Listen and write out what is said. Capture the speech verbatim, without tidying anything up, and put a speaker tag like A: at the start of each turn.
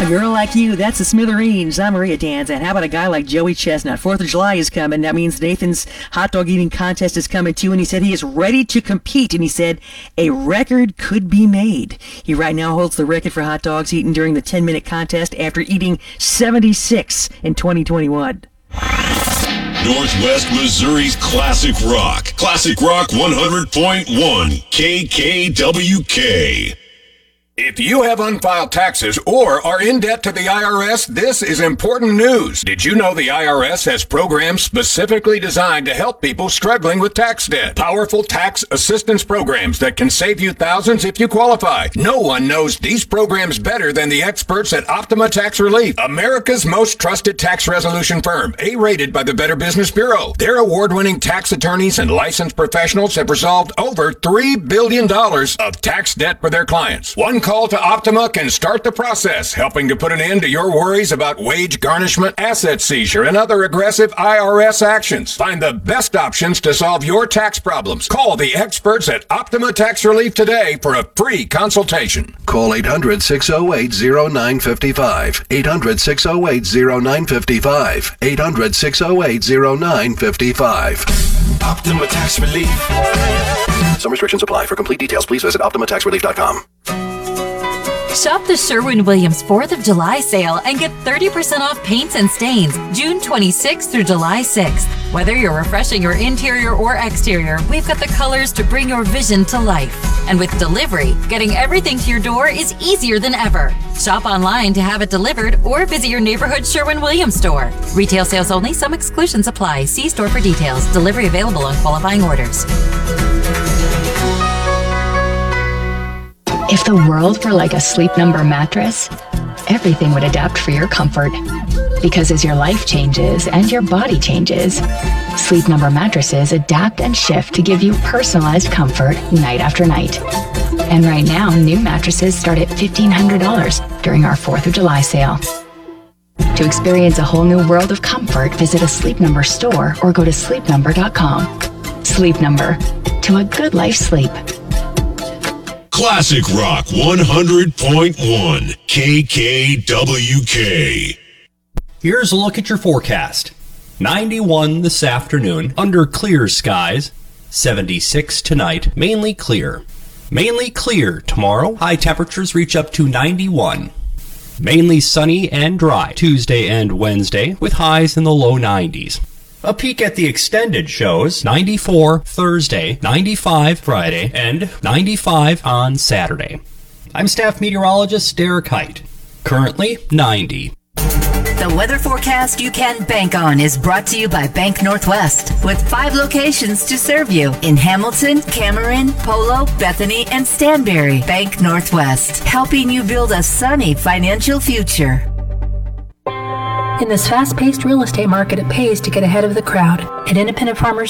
A: A girl like you, that's the Smithereens. I'm Maria Danza. And how about a guy like Joey Chestnut? Fourth of July is coming. That means Nathan's hot dog eating contest is coming too. And he said he is ready to compete. And he said a record could be made. He right now holds the record for hot dogs eaten during the ten-minute contest after eating seventy-six in twenty twenty-one.
B: Northwest Missouri's Classic Rock. Classic Rock one hundred point one K K W K.
C: If you have unfiled taxes or are in debt to the I R S, this is important news. Did you know the I R S has programs specifically designed to help people struggling with tax debt? Powerful tax assistance programs that can save you thousands if you qualify. No one knows these programs better than the experts at Optima Tax Relief, America's most trusted tax resolution firm, A-rated by the Better Business Bureau. Their award-winning tax attorneys and licensed professionals have resolved over three billion dollars of tax debt for their clients. One call to Optima can start the process, helping to put an end to your worries about wage garnishment, asset seizure, and other aggressive I R S actions. Find the best options to solve your tax problems. Call the experts at Optima Tax Relief today for a free consultation.
D: Call eight hundred, six oh eight, oh nine five five. eight hundred, six oh eight, oh nine five five. eight hundred, six oh eight, oh nine five five.
E: Optima Tax Relief.
D: Some restrictions apply. For complete details, please visit optima tax relief dot com.
F: Shop the Sherwin-Williams fourth of July sale and get thirty percent off paints and stains June twenty-sixth through July sixth. Whether you're refreshing your interior or exterior, we've got the colors to bring your vision to life. And with delivery, getting everything to your door is easier than ever. Shop online to have it delivered or visit your neighborhood Sherwin-Williams store. Retail sales only. Some exclusions apply. See store for details. Delivery available on qualifying orders.
G: If the world were like a Sleep Number mattress, everything would adapt for your comfort. Because as your life changes and your body changes, Sleep Number mattresses adapt and shift to give you personalized comfort night after night. And right now, new mattresses start at fifteen hundred dollars during our fourth of July sale. To experience a whole new world of comfort, visit a Sleep Number store or go to sleep number dot com. Sleep Number. To a good life sleep.
B: Classic Rock one hundred point one K K W K.
H: Here's a look at your forecast. ninety-one this afternoon under clear skies. seventy-six tonight, mainly clear. Mainly clear tomorrow. High temperatures reach up to ninety-one. Mainly sunny and dry Tuesday and Wednesday with highs in the low nineties. A peek at the extended shows ninety-four Thursday, ninety-five Friday, and ninety-five on Saturday. I'm staff meteorologist Derek Height. Currently ninety.
I: The weather forecast you can bank on is brought to you by Bank Northwest, with five locations to serve you in Hamilton, Cameron, Polo, Bethany, and Stanberry. Bank Northwest, helping you build a sunny financial future.
J: In this fast-paced real estate market, it pays to get ahead of the crowd. At Independent Farmers